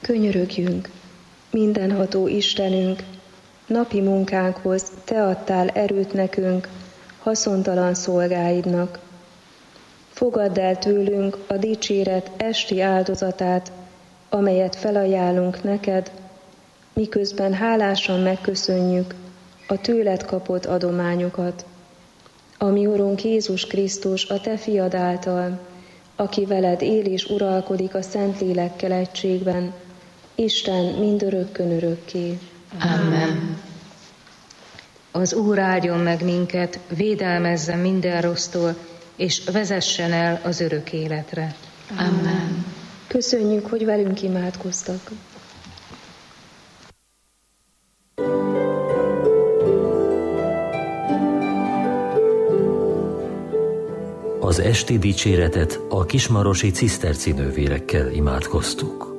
Könyörögjünk, mindenható Istenünk, napi munkánkhoz Te adtál erőt nekünk, haszontalan szolgáidnak. Fogadd el tőlünk a dicséret esti áldozatát, amelyet felajánlunk neked, miközben hálásan megköszönjük a tőled kapott adományokat. Ami Urunk Jézus Krisztus, a Te fiad által, aki veled él és uralkodik a Szentlélekkel egységben, Isten mindörökkön örökké. Amen. Az Úr áldjon meg minket, védelmezzen minden rossztól, és vezessen el az örök életre. Amen. Köszönjük, hogy velünk imádkoztak. Az esti dicséretet a kismarosi ciszterci nővérekkel imádkoztuk.